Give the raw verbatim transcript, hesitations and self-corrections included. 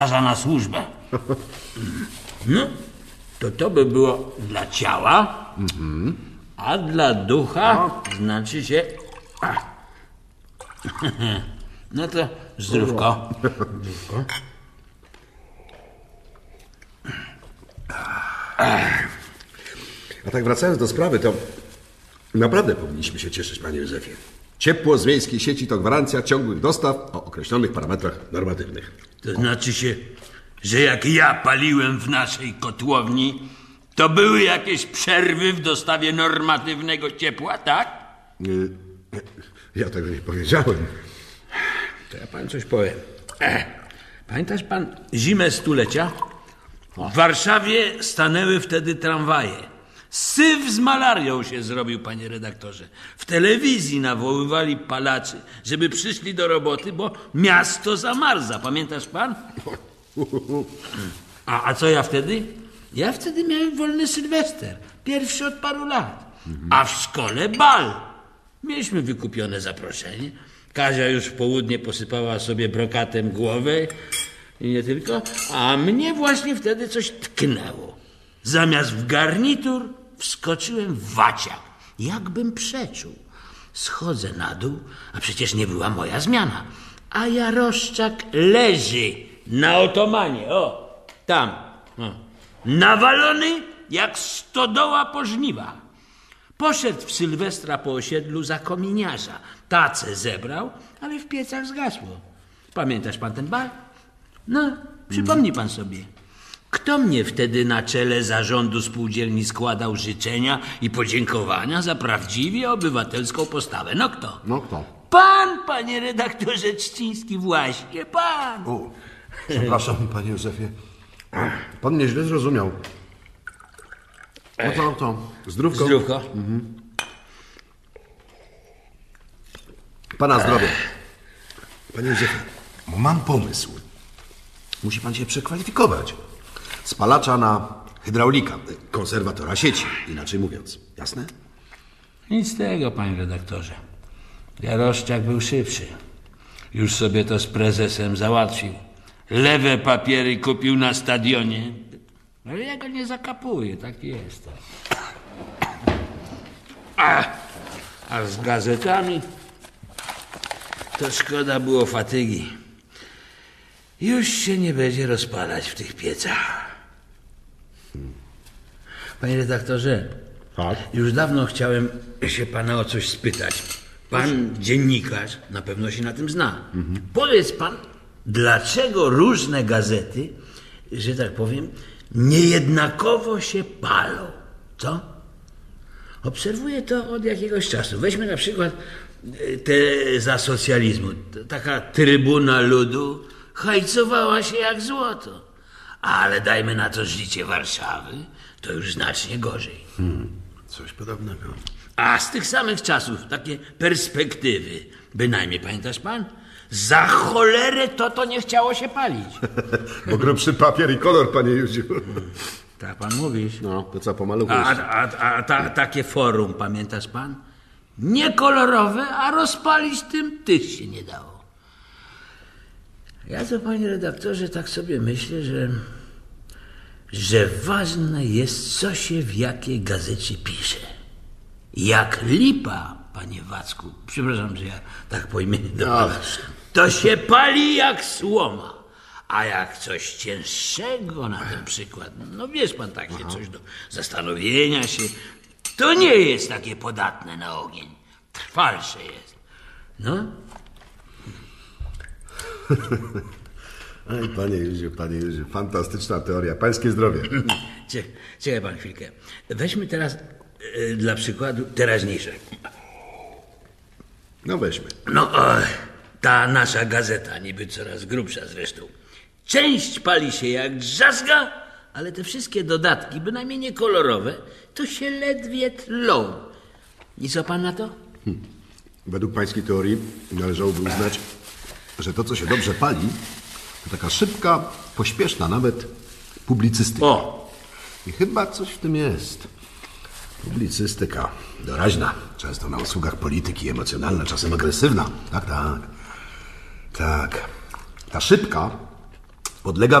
na służbę. No, to to by było dla ciała, mhm. a dla ducha no. znaczy się... A. No to zdrówko. Zdrówko. A tak wracając do sprawy, to naprawdę powinniśmy się cieszyć, panie Józefie. Ciepło z miejskiej sieci to gwarancja ciągłych dostaw o określonych parametrach normatywnych. To znaczy się, że jak ja paliłem w naszej kotłowni, to były jakieś przerwy w dostawie normatywnego ciepła, tak? Nie, ja tego nie powiedziałem. To ja panu coś powiem. Ech, pamiętasz pan zimę stulecia? W Warszawie stanęły wtedy tramwaje. Syf z malarią się zrobił, panie redaktorze. W telewizji nawoływali palaczy, żeby przyszli do roboty, bo miasto zamarza. Pamiętasz pan? A, a co ja wtedy? Ja wtedy miałem wolny sylwester. Pierwszy od paru lat. A w szkole bal. Mieliśmy wykupione zaproszenie. Kazia już w południe posypała sobie brokatem głowę i nie tylko. A mnie właśnie wtedy coś tknęło. Zamiast w garnitur wskoczyłem w waciak. Jakbym przeczuł. Schodzę na dół, a przecież nie była moja zmiana. A Jaroszczak leży na otomanie. O, tam. O. Nawalony jak stodoła po żniwa. Poszedł w Sylwestra po osiedlu za kominiarza. Tacę zebrał, ale w piecach zgasło. Pamiętasz pan ten bal? No, przypomnij pan sobie. Kto mnie wtedy na czele zarządu spółdzielni składał życzenia i podziękowania za prawdziwie obywatelską postawę? No kto? No kto? Pan, panie redaktorze Trzciński, właśnie pan. O, przepraszam, panie Józefie. Pan mnie źle zrozumiał. No to, to. Zdrówko. Zdrówko. Mhm. Pana zdrowie. Panie Józefie, mam pomysł. Musi pan się przekwalifikować. Z palacza na hydraulika, konserwatora sieci, inaczej mówiąc. Jasne? Nic z tego, panie redaktorze. Jaroszczak był szybszy. Już sobie to z prezesem załatwił. Lewe papiery kupił na stadionie. Ale ja go nie zakapuję, tak jest. A, a z gazetami to szkoda było fatygi. Już się nie będzie rozpalać w tych piecach. Panie redaktorze, tak? Już dawno chciałem się pana o coś spytać. Pan dziennikarz na pewno się na tym zna. Mhm. Powiedz pan, dlaczego różne gazety, że tak powiem, niejednakowo się palą? Co? Obserwuję to od jakiegoś czasu. Weźmy na przykład te za socjalizmu. Taka Trybuna Ludu hajcowała się jak złoto. Ale dajmy na to życie Warszawy, to już znacznie gorzej. Hmm, coś podobnego. A z tych samych czasów, takie perspektywy, bynajmniej, pamiętasz pan? Za cholerę to to nie chciało się palić. Bo grubszy papier i kolor, panie Józiu. Hmm, tak pan mówisz. No, to co, pomalujesz. A, a, a, a ta, takie forum, pamiętasz pan? Niekolorowe, a rozpalić tym też się nie dało. Ja to, panie redaktorze, tak sobie myślę, że, że ważne jest, co się w jakiej gazecie pisze. Jak lipa, panie Wacku, przepraszam, że ja tak po imieniu dopadam, to się pali jak słoma. A jak coś cięższego na ten przykład, no wiesz pan, takie Aha. coś do zastanowienia się, to nie jest takie podatne na ogień. Trwalsze jest. No. Ej, panie Józiu, panie Józiu, fantastyczna teoria. Pańskie zdrowie. Czekaj pan chwilkę. Weźmy teraz e, dla przykładu teraźniejsze. No weźmy. No, o, ta nasza gazeta, niby coraz grubsza zresztą. Część pali się jak drzazga, ale te wszystkie dodatki, bynajmniej nie kolorowe, to się ledwie tlą. I co pan na to? Hmm. Według pańskiej teorii należałoby uznać, że to, co się dobrze pali, to taka szybka, pośpieszna nawet publicystyka. O! I chyba coś w tym jest. Publicystyka doraźna, często na usługach polityki, emocjonalna, czasem agresywna. Tak, tak. Tak. Ta szybka Podlega